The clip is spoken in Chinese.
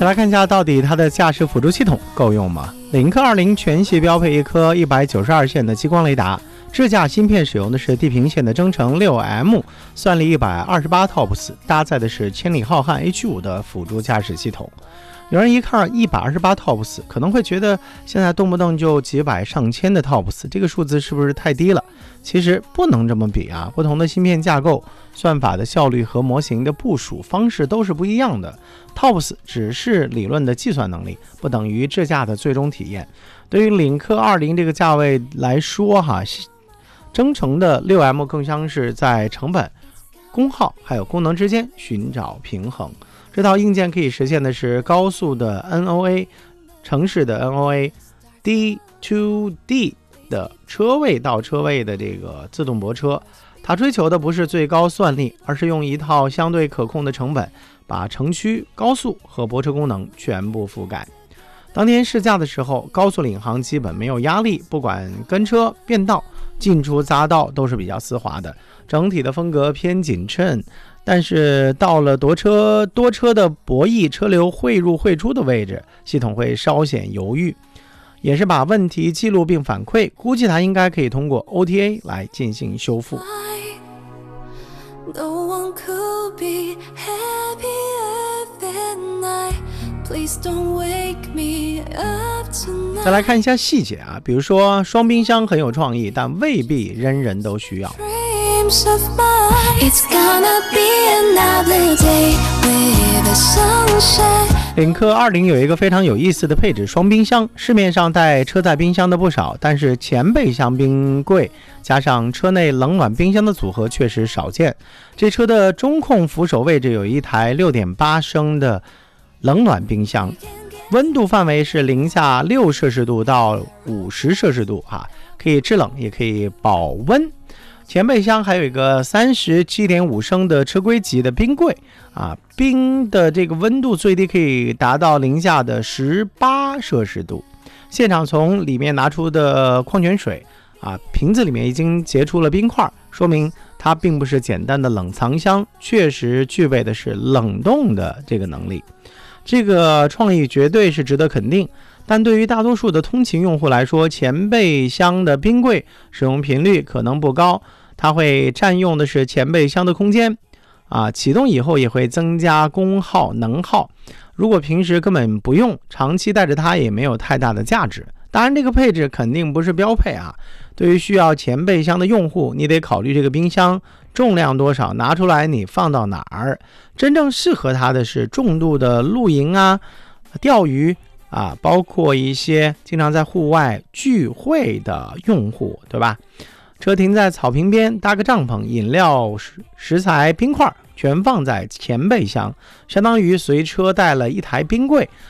再来看一下，到底它的驾驶辅助系统够用吗？领克20全系标配一颗192线的激光雷达，智驾芯片使用的是地平线的增程 6M， 算力128 TOPS， 搭载的是千里浩瀚 H5 的辅助驾驶系统。有人一看128 TOPS， 可能会觉得现在动不动就几百上千的 TOPS， 这个数字是不是太低了？其实不能这么比啊，不同的芯片架构、算法的效率和模型的部署方式都是不一样的。TOPS 只是理论的计算能力，不等于智驾的最终体验。对于领克20这个价位来说增程的 6M 更像是在成本、功耗还有功能之间寻找平衡。这套硬件可以实现的是高速的 NOA、 城市的 NOA、D2D 的车位到车位的这个自动泊车。它追求的不是最高算力，而是用一套相对可控的成本，把城区、高速和泊车功能全部覆盖。当天试驾的时候，高速领航基本没有压力，不管跟车、变道、进出匝道都是比较丝滑的，整体的风格偏谨慎。但是到了多车的博弈、车流汇入汇出的位置，系统会稍显犹豫，也是把问题记录并反馈，估计它应该可以通过 OTA 来进行修复。再来看一下细节比如说双冰箱很有创意，但未必人人都需要。领克20有一个非常有意思的配置，双冰箱。市面上带车载冰箱的不少，但是前备箱冰柜加上车内冷暖冰箱的组合确实少见。这车的中控扶手位置有一台 6.8 升的冷暖冰箱，温度范围是零下6摄氏度到50摄氏度可以制冷也可以保温。前备箱还有一个 37.5 升的车规级的冰柜冰的这个温度最低可以达到零下的18摄氏度。现场从里面拿出的矿泉水瓶子里面已经结出了冰块，说明它并不是简单的冷藏箱，确实具备的是冷冻的这个能力。这个创意绝对是值得肯定，但对于大多数的通勤用户来说，前备箱的冰柜使用频率可能不高，它会占用的是前备箱的空间启动以后也会增加功耗能耗。如果平时根本不用，长期带着它也没有太大的价值。当然这个配置肯定不是标配对于需要前备箱的用户，你得考虑这个冰箱重量多少，拿出来你放到哪儿。真正适合它的是重度的露营钓鱼包括一些经常在户外聚会的用户，对吧？车停在草坪边，搭个帐篷，饮料、食材、冰块全放在前备箱，相当于随车带了一台冰柜，